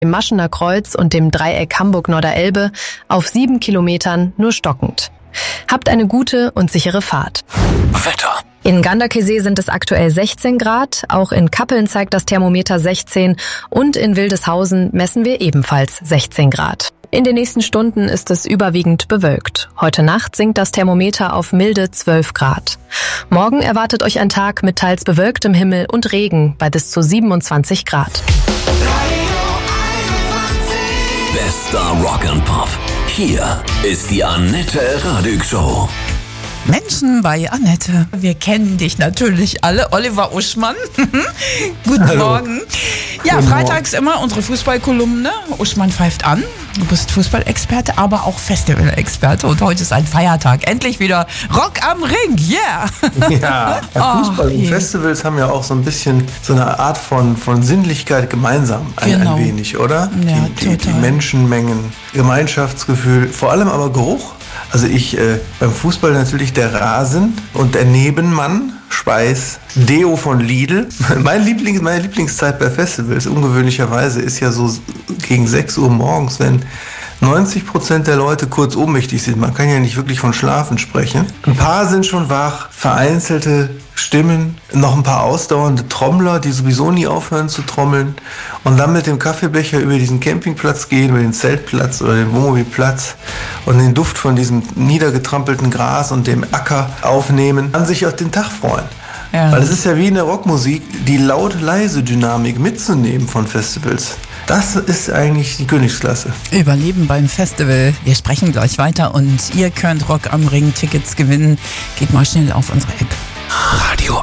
dem Maschener Kreuz und dem Dreieck Hamburg-Norderelbe auf 7 Kilometern nur stockend. Habt eine gute und sichere Fahrt. Wetter. In Ganderkesee sind es aktuell 16 Grad, auch in Kappeln zeigt das Thermometer 16 und in Wildeshausen messen wir ebenfalls 16 Grad. In den nächsten Stunden ist es überwiegend bewölkt. Heute Nacht sinkt das Thermometer auf milde 12 Grad. Morgen erwartet euch ein Tag mit teils bewölktem Himmel und Regen bei bis zu 27 Grad. Bester Rock and Pop. Hier ist die Annette Radig Show. Menschen bei Annette. Wir kennen dich natürlich alle. Oliver Uschmann. Guten Hallo. Morgen. Ja, Guten freitags immer unsere Fußballkolumne. Uschmann pfeift an. Du bist Fußballexperte, aber auch Festivalexperte. Und heute ist ein Feiertag. Endlich wieder Rock am Ring. Yeah. Ja, Fußball und Festivals haben ja auch so ein bisschen so eine Art von Sinnlichkeit gemeinsam. Genau. Ein wenig, oder? Ja, die total. Menschenmengen, Gemeinschaftsgefühl, vor allem aber Geruch. Also beim Fußball natürlich der Rasen und der Nebenmann, Speis, Deo von Lidl. Meine Lieblingszeit bei Festivals, ungewöhnlicherweise, ist ja so gegen 6 Uhr morgens, wenn 90% der Leute kurz ohnmächtig sind. Man kann ja nicht wirklich von Schlafen sprechen. Ein paar sind schon wach, vereinzelte Stimmen, noch ein paar ausdauernde Trommler, die sowieso nie aufhören zu trommeln und dann mit dem Kaffeebecher über diesen Campingplatz gehen, über den Zeltplatz oder den Wohnmobilplatz und den Duft von diesem niedergetrampelten Gras und dem Acker aufnehmen, an sich auf den Tag freuen. Ja. Weil es ist ja wie in der Rockmusik, die laut-leise-Dynamik mitzunehmen von Festivals. Das ist eigentlich die Königsklasse. Überleben beim Festival. Wir sprechen gleich weiter und ihr könnt Rock am Ring Tickets gewinnen. Geht mal schnell auf unsere App. Radio